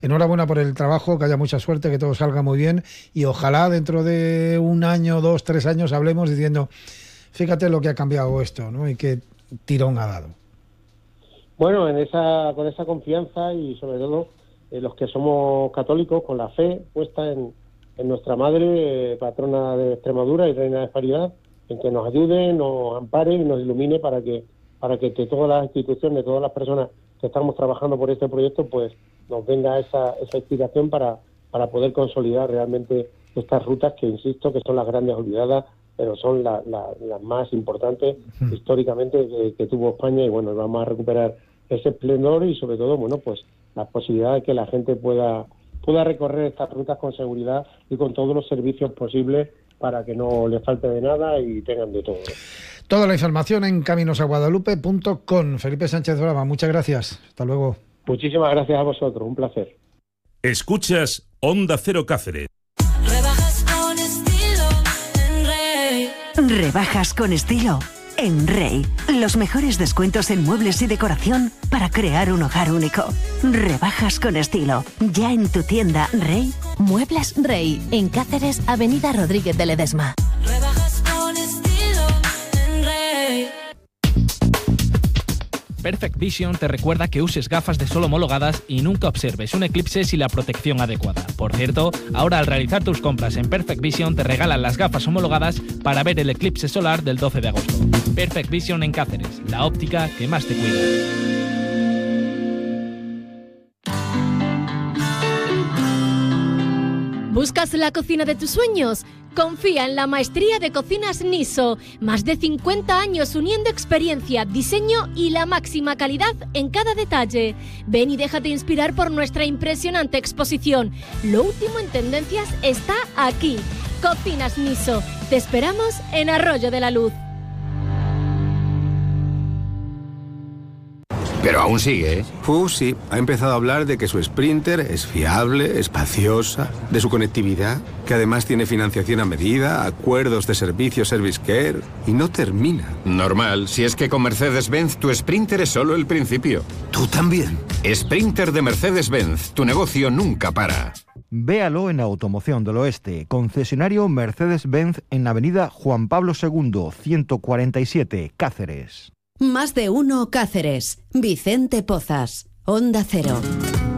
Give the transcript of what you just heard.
Enhorabuena por el trabajo, que haya mucha suerte, que todo salga muy bien y ojalá dentro de 1 año, 2, 3 años hablemos diciendo, fíjate lo que ha cambiado esto, ¿no? Y qué tirón ha dado. Bueno, con esa confianza y sobre todo los que somos católicos, con la fe puesta en nuestra Madre, patrona de Extremadura y Reina de Esparidad, en que nos ayude, nos ampare y nos ilumine para que todas las instituciones, todas las personas que estamos trabajando por este proyecto, pues nos venga esa inspiración para poder consolidar realmente estas rutas que, insisto, que son las grandes olvidadas, pero son las más importantes históricamente que tuvo España, y bueno, vamos a recuperar ese esplendor y sobre todo, bueno, pues la posibilidad de que la gente pueda recorrer estas rutas con seguridad y con todos los servicios posibles para que no les falte de nada y tengan de todo. Toda la información en caminosaguadalupe.com. Felipe Sánchez Brava, muchas gracias. Hasta luego. Muchísimas gracias a vosotros, un placer. Escuchas Onda Cero Cáceres. Rebajas con estilo en Rey. Rebajas con estilo en Rey. Los mejores descuentos en muebles y decoración para crear un hogar único. Rebajas con estilo. Ya en tu tienda Rey. Muebles Rey. En Cáceres, Avenida Rodríguez de Ledesma. Rebajas con estilo en Rey. Perfect Vision te recuerda que uses gafas de sol homologadas y nunca observes un eclipse sin la protección adecuada. Por cierto, ahora al realizar tus compras en Perfect Vision te regalan las gafas homologadas para ver el eclipse solar del 12 de agosto. Perfect Vision en Cáceres, la óptica que más te cuida. ¿Buscas la cocina de tus sueños? Confía en la maestría de cocinas Niso. Más de 50 años uniendo experiencia, diseño y la máxima calidad en cada detalle. Ven y déjate inspirar por nuestra impresionante exposición. Lo último en tendencias está aquí. Cocinas Niso. Te esperamos en Arroyo de la Luz. Pero aún sigue, ¿eh? Sí. Ha empezado a hablar de que su Sprinter es fiable, espaciosa, de su conectividad, que además tiene financiación a medida, acuerdos de servicio Service Care, y no termina. Normal, si es que con Mercedes-Benz tu Sprinter es solo el principio. ¿Tú también? Sprinter de Mercedes-Benz, tu negocio nunca para. Véalo en Automoción del Oeste, concesionario Mercedes-Benz en Avenida Juan Pablo II, 147, Cáceres. Más de uno Cáceres. Vicente Pozas, Onda Cero.